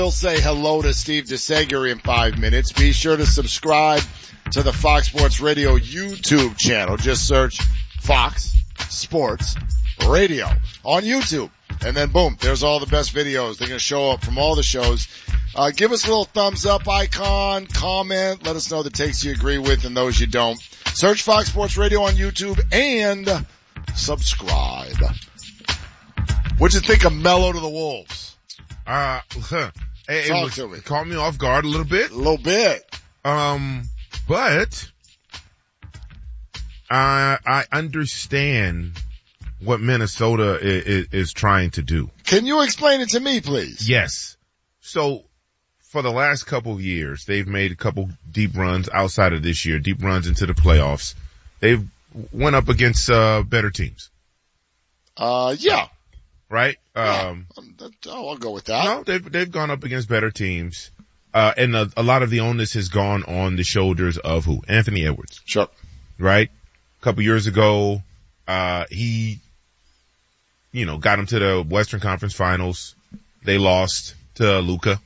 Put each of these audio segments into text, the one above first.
We'll say hello to Steve DeSager in 5 minutes. Be sure to subscribe to the Fox Sports Radio YouTube channel. Just search Fox Sports Radio on YouTube. And then boom, there's all the best videos. They're going to show up from all the shows. Give us a little thumbs up icon, comment, let us know the takes you agree with and those you don't. Search Fox Sports Radio on YouTube and subscribe. What'd you think of Melo to the Wolves? It caught me off guard a little bit. But I understand what Minnesota is trying to do. Can you explain it to me, please? Yes. So for the last couple of years, they've made a couple deep runs outside of this year, deep runs into the playoffs. They've went up against better teams. Yeah. Right? I'll go with that. No, they've gone up against better teams. And a lot of the onus has gone on the shoulders of who? Anthony Edwards. Sure. Right? A couple years ago, he, got him to the Western Conference Finals. They lost to Luka.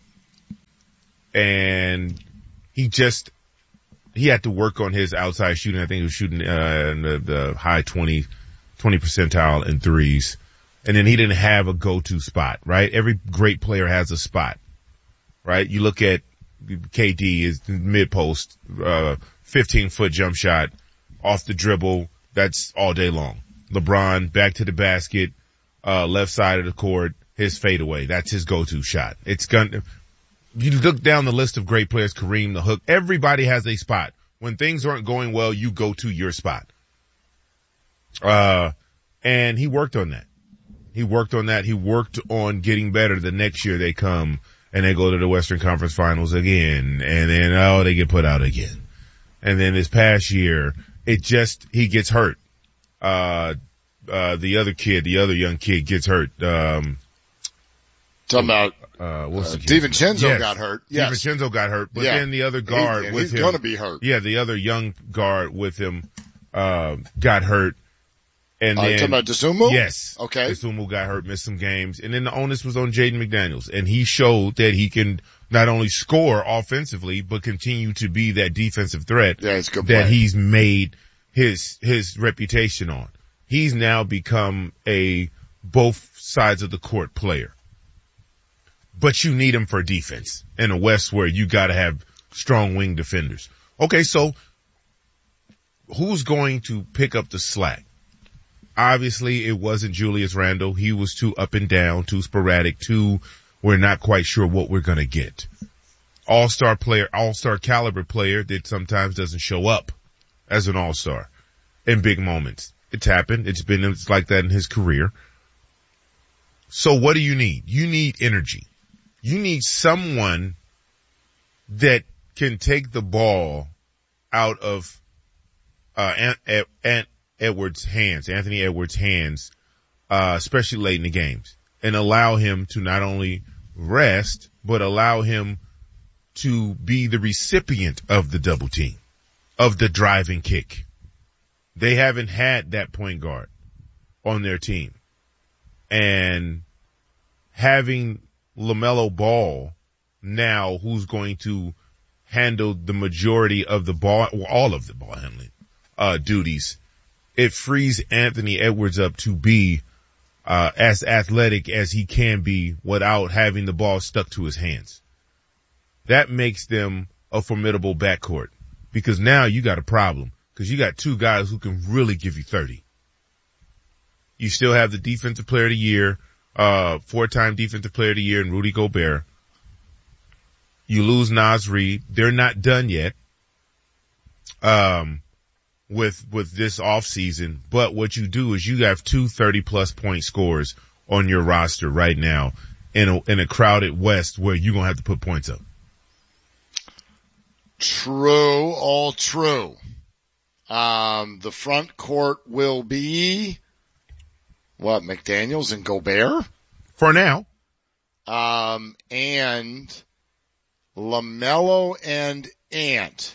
And he had to work on his outside shooting. I think he was shooting, in the high 20 percentile in threes. And then he didn't have a go-to spot, right? Every great player has a spot, right? You look at KD, is mid-post, 15-foot jump shot off the dribble. That's all day long. LeBron back to the basket, left side of the court, his fadeaway. That's his go-to shot. You look down the list of great players, Kareem, the Hook. Everybody has a spot. When things aren't going well, you go to your spot. And he worked on that. He worked on getting better. The next year they come and they go to the Western Conference Finals again. And then, they get put out again. And then this past year, he gets hurt. The other young kid gets hurt. Talking about, DiVincenzo got hurt. Yes. DiVincenzo got hurt. But then the other guard with him. He's going to be hurt. Yeah, the other young guard with him, got hurt. And then, talking about Dosunmu? Yes. Okay. Dosunmu got hurt, missed some games. And then the onus was on Jaden McDaniels. And he showed that he can not only score offensively, but continue to be that defensive threat that he's made his reputation on. He's now become a both sides of the court player. But you need him for defense in a West where you gotta have strong wing defenders. Okay, so who's going to pick up the slack? Obviously, it wasn't Julius Randle. He was too up and down, too sporadic, we're not quite sure what we're going to get. All-star player, all-star caliber player that sometimes doesn't show up as an all-star in big moments. It's happened. It's like that in his career. So what do you need? You need energy. You need someone that can take the ball out of, Anthony Edwards' hands, especially late in the games, and allow him to not only rest, but allow him to be the recipient of the double team, of the driving kick. They haven't had that point guard on their team. And having LaMelo Ball now, who's going to handle the majority of the ball, all of the ball handling, duties, it frees Anthony Edwards up to be as athletic as he can be without having the ball stuck to his hands. That makes them a formidable backcourt, because now you got a problem, because you got two guys who can really give you 30. You still have the defensive player of the year, 4-time defensive player of the year in Rudy Gobert. You lose Naz Reid. They're not done yet. With this off season, but what you do is you have 2 30-plus point scorers on your roster right now in a crowded West where you're gonna have to put points up. True, all true. The front court will be McDaniels and Gobert for now, and LaMelo and Ant.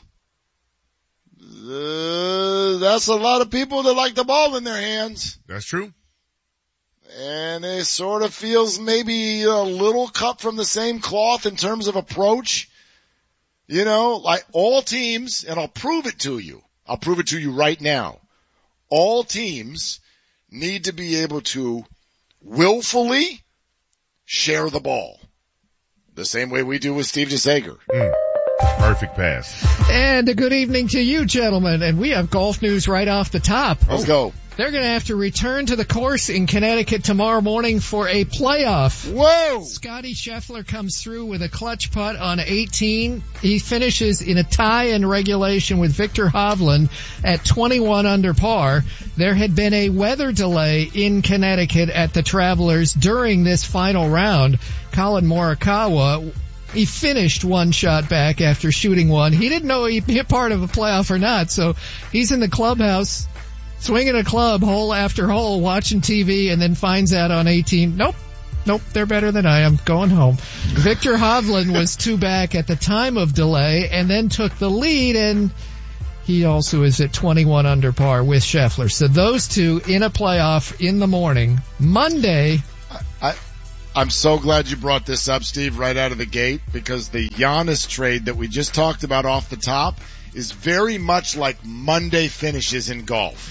That's a lot of people that like the ball in their hands. That's true. And it sort of feels maybe a little cut from the same cloth in terms of approach. You know, like all teams, and I'll prove it to you. I'll prove it to you right now. All teams need to be able to willfully share the ball. The same way we do with Steve DeSager. Perfect pass. And a good evening to you, gentlemen. And we have golf news right off the top. Let's go. They're going to have to return to the course in Connecticut tomorrow morning for a playoff. Whoa! Scotty Scheffler comes through with a clutch putt on 18. He finishes in a tie in regulation with Victor Hovland at 21 under par. There had been a weather delay in Connecticut at the Travelers during this final round. Colin Morikawa, he finished one shot back after shooting one. He didn't know he'd be a part of a playoff or not, so he's in the clubhouse swinging a club hole after hole, watching TV, and then finds out on 18, nope, they're better than I am, going home. Victor Hovland was two back at the time of delay and then took the lead, and he also is at 21 under par with Scheffler. So those two in a playoff in the morning. Monday. I'm so glad you brought this up, Steve, right out of the gate, because the Giannis trade that we just talked about off the top is very much like Monday finishes in golf.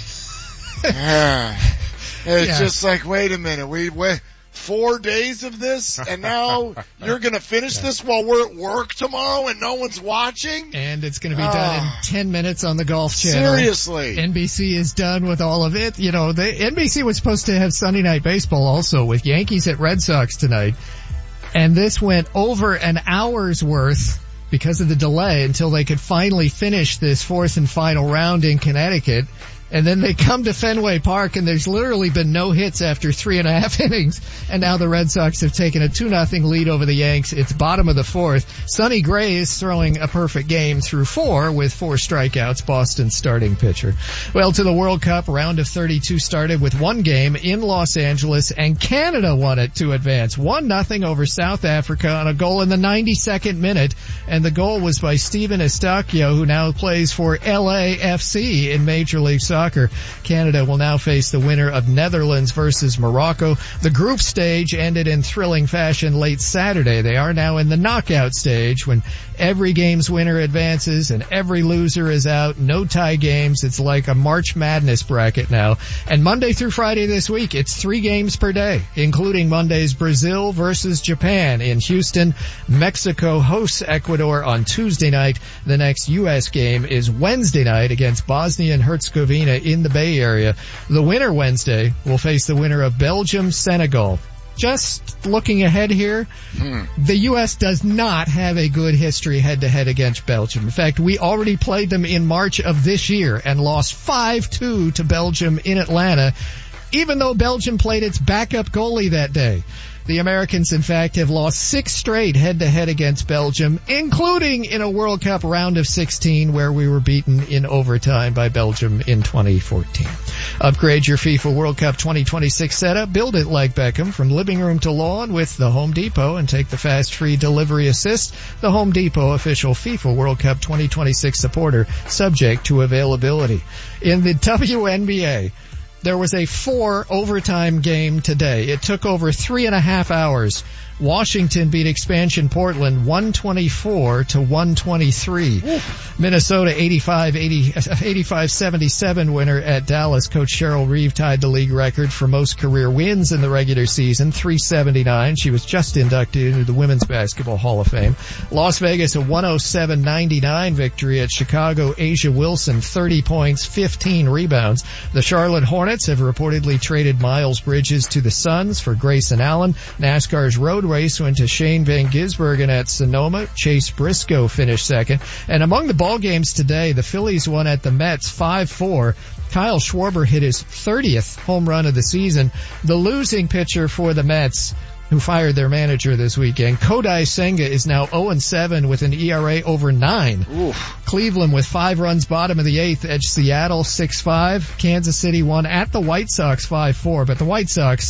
It's just like, wait a minute, we 4 days of this, and now you're going to finish this while we're at work tomorrow and no one's watching? And it's going to be done in 10 minutes on the Golf Channel. Seriously. NBC is done with all of it. You know, NBC was supposed to have Sunday Night Baseball also with Yankees at Red Sox tonight. And this went over an hour's worth because of the delay until they could finally finish this fourth and final round in Connecticut. And then they come to Fenway Park, and there's literally been no hits after 3.5 innings. And now the Red Sox have taken a 2-0 lead over the Yanks. It's bottom of the fourth. Sonny Gray is throwing a perfect game through 4 with 4 strikeouts, Boston's starting pitcher. Well, to the World Cup, round of 32 started with one game in Los Angeles, and Canada won it to advance 1-0 over South Africa on a goal in the 92nd minute. And the goal was by Steven Estacio, who now plays for LAFC in Major League Soccer. Canada will now face the winner of Netherlands versus Morocco. The group stage ended in thrilling fashion late Saturday. They are now in the knockout stage when every game's winner advances and every loser is out. No tie games. It's like a March Madness bracket now. And Monday through Friday this week, it's 3 games per day, including Monday's Brazil versus Japan in Houston. Mexico hosts Ecuador on Tuesday night. The next U.S. game is Wednesday night against Bosnia and Herzegovina in the Bay Area. The winner Wednesday will face the winner of Belgium-Senegal. Just looking ahead here, the U.S. does not have a good history head-to-head against Belgium. In fact, we already played them in March of this year and lost 5-2 to Belgium in Atlanta, even though Belgium played its backup goalie that day. The Americans, in fact, have lost 6 straight head-to-head against Belgium, including in a World Cup round of 16 where we were beaten in overtime by Belgium in 2014. Upgrade your FIFA World Cup 2026 setup. Build it like Beckham from living room to lawn with the Home Depot and take the fast free delivery assist. The Home Depot official FIFA World Cup 2026 supporter, subject to availability. In the WNBA, there was a 4 overtime game today. It took over 3.5 hours. Washington beat expansion Portland 124-123. Minnesota 85-77 winner at Dallas. Coach Cheryl Reeve tied the league record for most career wins in the regular season, 379. She was just inducted into the Women's Basketball Hall of Fame. Las Vegas a 107-99 victory at Chicago. Asia Wilson 30 points, 15 rebounds. The Charlotte Hornets have reportedly traded Miles Bridges to the Suns for Grayson Allen. NASCAR's road race went to Shane Van Gisbergen at Sonoma. Chase Briscoe finished second. And among the ball games today, the Phillies won at the Mets 5-4. Kyle Schwarber hit his 30th home run of the season. The losing pitcher for the Mets, who fired their manager this weekend, Kodai Senga, is now 0-7 with an ERA over 9. Oof. Cleveland with 5 runs bottom of the 8th edged Seattle 6-5. Kansas City won at the White Sox 5-4, but the White Sox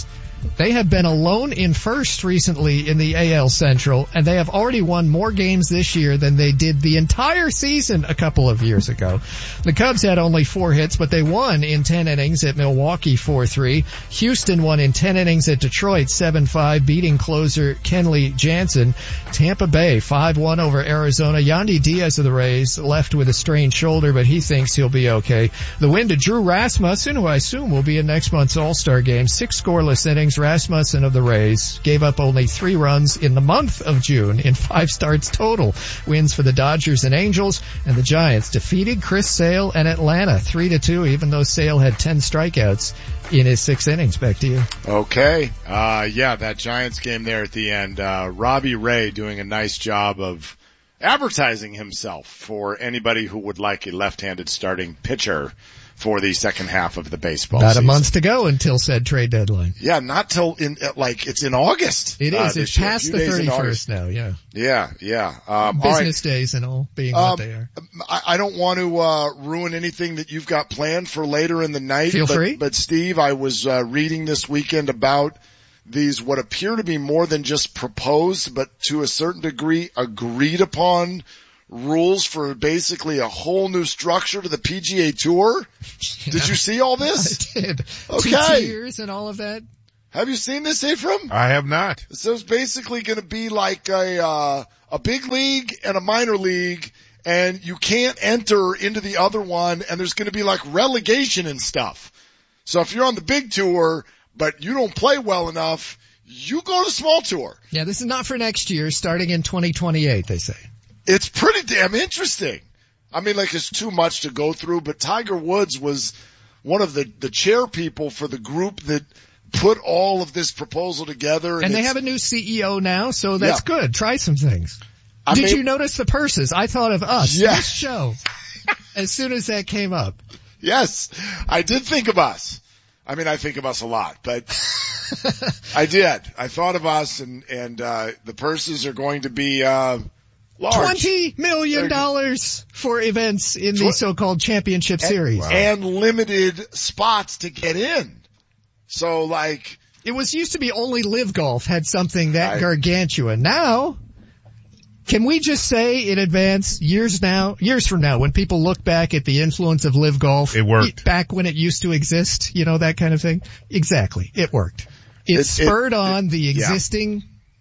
They have been alone in first recently in the AL Central, and they have already won more games this year than they did the entire season a couple of years ago. The Cubs had only 4 hits, but they won in 10 innings at Milwaukee 4-3. Houston won in 10 innings at Detroit 7-5, beating closer Kenley Jansen. Tampa Bay 5-1 over Arizona. Yandy Diaz of the Rays left with a strained shoulder, but he thinks he'll be okay. The win to Drew Rasmussen, who I assume will be in next month's All-Star game. 6 scoreless innings. Rasmussen of the Rays gave up only 3 runs in the month of June in 5 starts total. Wins for the Dodgers and Angels, and the Giants defeated Chris Sale and Atlanta 3-2, even though Sale had 10 strikeouts in his 6 innings. Back to you. Okay. Yeah, that Giants game there at the end. Robbie Ray doing a nice job of advertising himself for anybody who would like a left-handed starting pitcher for the second half of the baseball season. Not a month to go until said trade deadline. Yeah, not till it's in August. It is. It's past the 31st now, yeah. Yeah. Business days and all being what they are. I don't want to ruin anything that you've got planned for later in the night. Feel free. But Steve, I was reading this weekend about these what appear to be more than just proposed, but to a certain degree agreed upon rules for basically a whole new structure to the PGA Tour. Yeah. Did you see all this? I did. Okay. 2 tiers and all of that. Have you seen this, Ephraim? I have not. So it's basically going to be like a big league and a minor league, and you can't enter into the other one, and there's going to be like relegation and stuff. So if you're on the big tour, but you don't play well enough, you go to small tour. Yeah, this is not for next year, starting in 2028, they say. It's pretty damn interesting. I mean, like, it's too much to go through, but Tiger Woods was one of the chair people for the group that put all of this proposal together. And they have a new CEO now, so that's good. Try some things. Did you notice the purses? I thought of us. Yeah. This show. As soon as that came up. Yes, I did think of us. I mean, I think of us a lot, but I did. I thought of us, and the purses are going to be large. $20 million for events in the so-called championship series. And limited spots to get in. So, like... It used to be only Live Golf had something that gargantuan. Now, can we just say in advance, years from now, when people look back at the influence of Live Golf... It worked. Back when it used to exist, that kind of thing? Exactly. It worked. It spurred on the existing...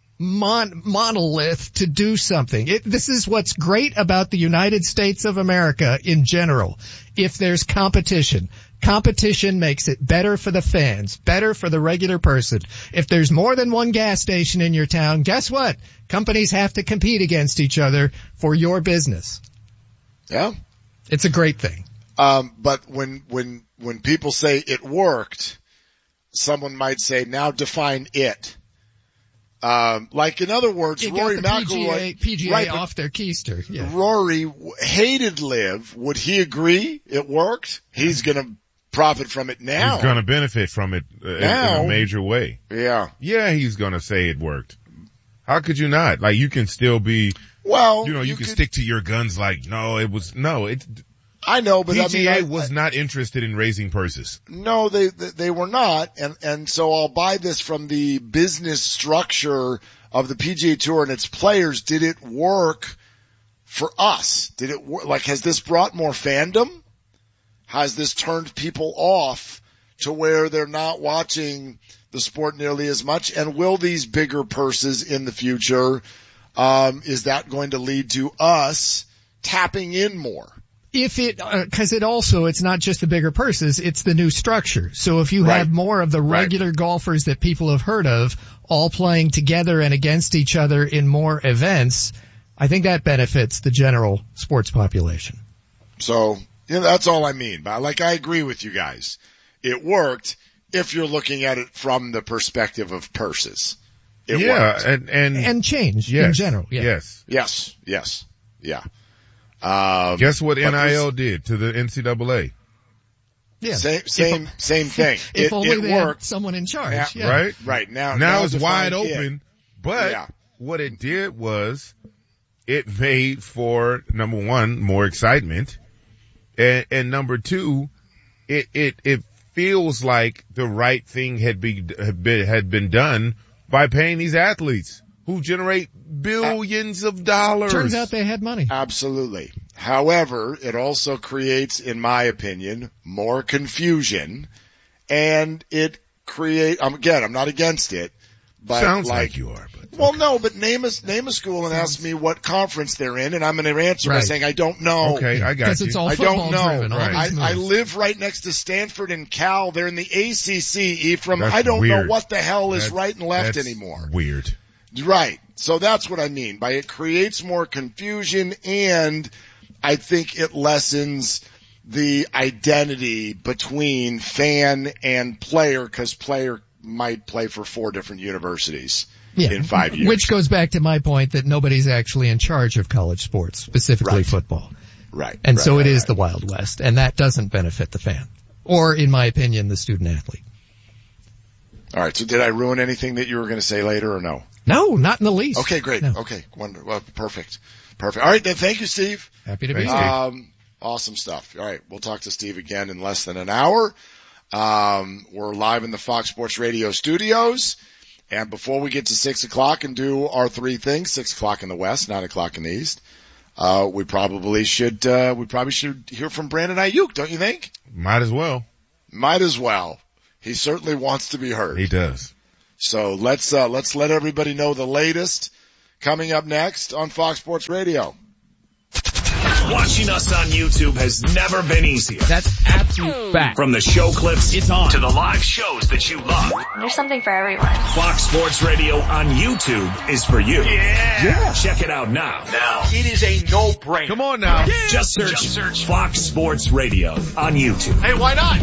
monolith to do something. This is what's great about the United States of America in general. If there's competition makes it better for the fans, better for the regular person. If there's more than one gas station in your town, guess what? Companies have to compete against each other for your business. Yeah. It's a great thing. But when people say it worked, someone might say, now define it. Like in other words, Rory McIlroy, PGA off their keister. Yeah. Rory hated Live. Would he agree it worked? He's going to profit from it now. He's going to benefit from it in a major way. Yeah. Yeah, he's going to say it worked. How could you not? Like, you can still be, you can stick to your guns like, I know, but PGA was not interested in raising purses. No, they were not, and so I'll buy this from the business structure of the PGA Tour and its players. Did it work for us? Did it work? Like, has this brought more fandom? Has this turned people off to where they're not watching the sport nearly as much? And will these bigger purses in the future, is that going to lead to us tapping in more? Cause it's not just the bigger purses, it's the new structure. So if you have more of the regular golfers that people have heard of all playing together and against each other in more events, I think that benefits the general sports population. So, that's all I mean. But I agree with you guys. It worked if you're looking at it from the perspective of purses. It worked. And change in general. Yeah. Yes. Yeah. Guess what NIL did to the NCAA? Yeah. Same thing. If only they worked. had someone in charge. Yeah. Right. Now it's wide open. But what it did was it made for, number one, more excitement. And number two, it feels like the right thing had been done by paying these athletes who generate billions of dollars. Turns out they had money. Absolutely. However, it also creates, in my opinion, more confusion, and it I'm not against it, but sounds like you are. But well, no, but name a school and ask me what conference they're in, and I'm going to answer by saying I don't know. Okay, I got you. Because it's all football driven. I live right next to Stanford and Cal. They're in the ACC, Ephraim. That's I don't weird. know what the hell is right and left That's anymore. Weird. Right. So that's what I mean by it creates more confusion, and I think it lessens the identity between fan and player, because player might play for 4 different universities in 5 years. Which goes back to my point that nobody's actually in charge of college sports, specifically football. Right. And so it is the Wild West, and that doesn't benefit the fan. Or, in my opinion, the student athlete. All right. So did I ruin anything that you were going to say later or no? No, not in the least. Okay, great. No. Okay. Well, perfect. All right. Then thank you, Steve. Happy to be Thanks, here. Steve. Awesome stuff. All right. We'll talk to Steve again in less than an hour. We're live in the Fox Sports Radio studios. And before we get to 6 o'clock and do our 3 things, 6 o'clock in the West, 9 o'clock in the East, we probably should hear from Brandon Ayuk, don't you think? Might as well. Might as well. He certainly wants to be heard. He does. So let's let everybody know the latest coming up next on Fox Sports Radio. Watching us on YouTube has never been easier. That's absolute fact. From the show clips It's on. to the live shows that you love, There's something for everyone. Fox Sports Radio on YouTube is for you. Yeah. Check it out now. It is a no-brainer. Come on now. Just search Fox Sports Radio on YouTube. Hey, why not?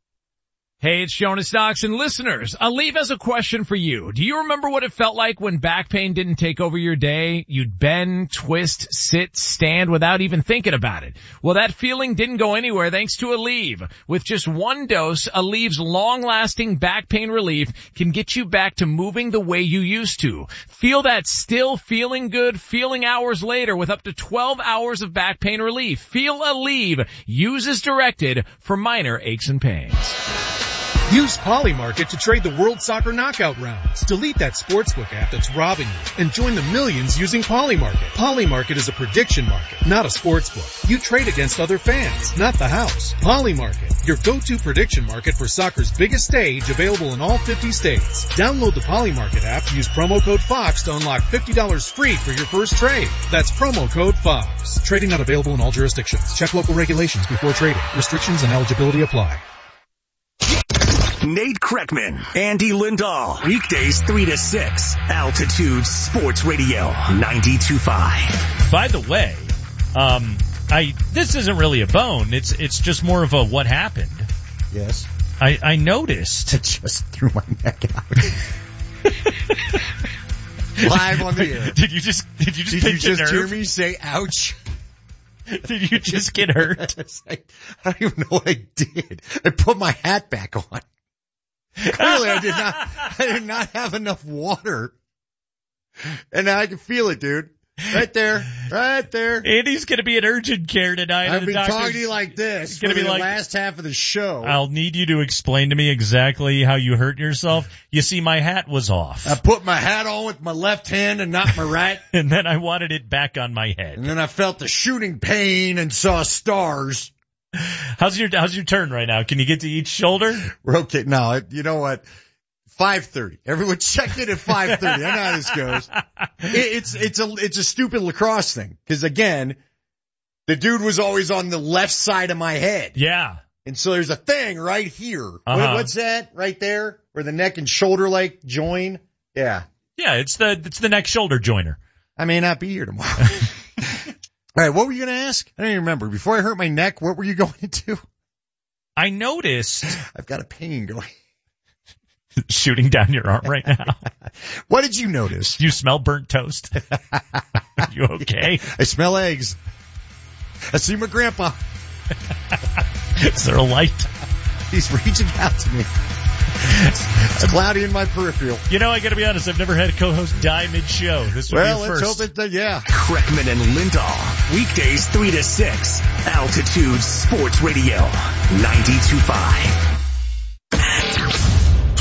Hey, it's Jonas Knox, and listeners, Aleve has a question for you. Do you remember what it felt like when back pain didn't take over your day? You'd bend, twist, sit, stand without even thinking about it. Well, that feeling didn't go anywhere thanks to Aleve. With just 1 dose, Aleve's long-lasting back pain relief can get you back to moving the way you used to. Feel that still feeling good feeling hours later with up to 12 hours of back pain relief. Feel Aleve. Use as directed for minor aches and pains. Use Polymarket to trade the World Soccer Knockout rounds. Delete that sportsbook app that's robbing you and join the millions using Polymarket. Polymarket is a prediction market, not a sportsbook. You trade against other fans, not the house. Polymarket, your go-to prediction market for soccer's biggest stage, available in all 50 states. Download the Polymarket app, use promo code FOX to unlock $50 free for your first trade. That's promo code FOX. Trading not available in all jurisdictions. Check local regulations before trading. Restrictions and eligibility apply. Nate Kreckman, Andy Lindahl, weekdays 3 to 6, Altitude Sports Radio 92.5. By the way, this isn't really a bone. It's just more of a what happened. Yes. I noticed. I just threw my neck out. Live on the air. Did you just hear me say ouch? Did you just get hurt? I don't even know what I did. I put my hat back on. Clearly I did not have enough water. And now I can feel it, dude. Right there. Andy's gonna be in urgent care tonight. I've been talking to you like this for the last half of the show. I'll need you to explain to me exactly how you hurt yourself. You see, my hat was off. I put my hat on with my left hand and not my right. And then I wanted it back on my head. And then I felt the shooting pain and saw stars. How's your turn right now? Can you get to each shoulder? We're okay. No, you know what? 5:30. Everyone checked in at 5:30. I know how this goes. It's a stupid lacrosse thing. Cause again, the dude was always on the left side of my head. Yeah. And so there's a thing right here. Uh-huh. What's that right there? Where the neck and shoulder like join? Yeah. Yeah, it's the neck shoulder joiner. I may not be here tomorrow. All right, what were you going to ask? I don't even remember. Before I hurt my neck, what were you going into? I noticed. I've got a pain going. Shooting down your arm right now. What did you notice? You smell burnt toast. You okay? I smell eggs. I see my grandpa. Is there a light? He's reaching out to me. It's cloudy in my peripheral. You know, I gotta be honest, I've never had a co-host die mid-show. This would be a first. Let's hope it, yeah. Kreckman and Lindahl, weekdays 3 to 6, Altitude Sports Radio 92.5.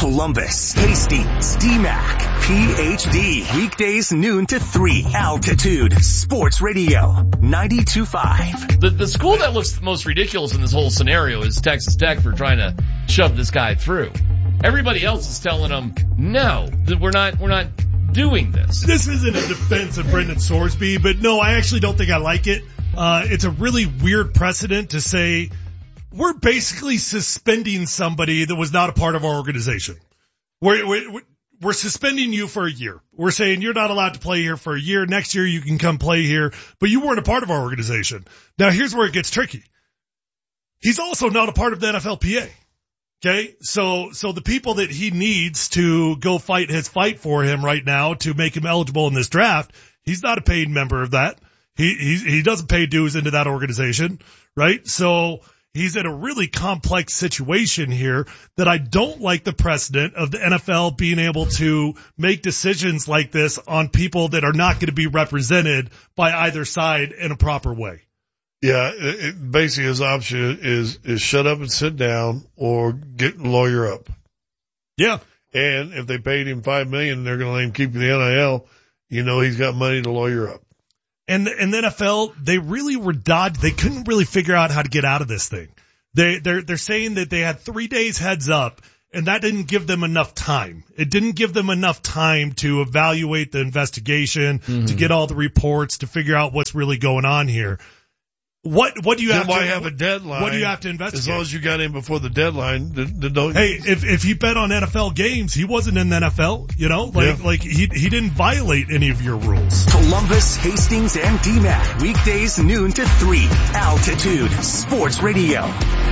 Columbus, Hastings, DMAC, PhD. Weekdays noon to 3. Altitude Sports Radio 92.5. The school that looks the most ridiculous in this whole scenario is Texas Tech for trying to shove this guy through. Everybody else is telling them, no, that we're not doing this. This isn't a defense of Brendan Sorsby, but no, I actually don't think I like it. It's a really weird precedent to say we're basically suspending somebody that was not a part of our organization. We're suspending you for a year. We're saying you're not allowed to play here for a year. Next year you can come play here, but you weren't a part of our organization. Now here's where it gets tricky. He's also not a part of the NFLPA. Okay, so the people that he needs to go fight his fight for him right now to make him eligible in this draft, he's not a paid member of that. He doesn't pay dues into that organization, right? So he's in a really complex situation here that I don't like the precedent of the NFL being able to make decisions like this on people that are not going to be represented by either side in a proper way. Yeah, basically his option is shut up and sit down or get a lawyer up. Yeah. And if they paid him $5 million, they're going to let him keep the NIL. You know he's got money to lawyer up. And the NFL, they really were dodged. They couldn't really figure out how to get out of this thing. They're saying that they had 3 days heads up, and that didn't give them enough time. It didn't give them enough time to evaluate the investigation, to get all the reports, to figure out what's really going on here. What do you have to have a deadline? What do you have to investigate? As long as you got in before the deadline, don't. Hey, if he bet on NFL games, he wasn't in the NFL, you know? Like he didn't violate any of your rules. Columbus, Hastings, and DMAC. Weekdays noon to 3. Altitude Sports Radio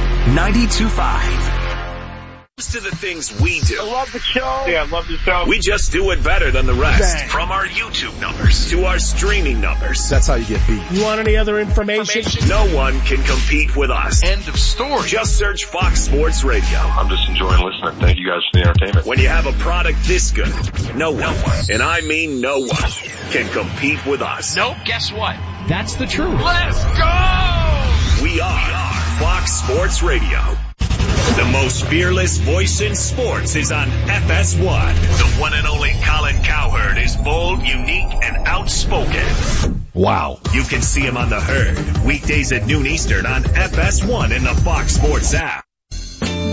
92.5. To the things we do. I love the show. Yeah, I love the show. We just do it better than the rest. Bang. From our YouTube numbers to our streaming numbers. That's how you get beat. You want any other information? No one can compete with us. End of story. Just search Fox Sports Radio. I'm just enjoying listening. Thank you guys for the entertainment. When you have a product this good, no one, and I mean no one, can compete with us. Nope, guess what? That's the truth. Let's go! We are Fox Sports Radio. The most fearless voice in sports is on FS1. The one and only Colin Cowherd is bold, unique, and outspoken. Wow. You can see him on The Herd, weekdays at noon Eastern on FS1 in the Fox Sports app.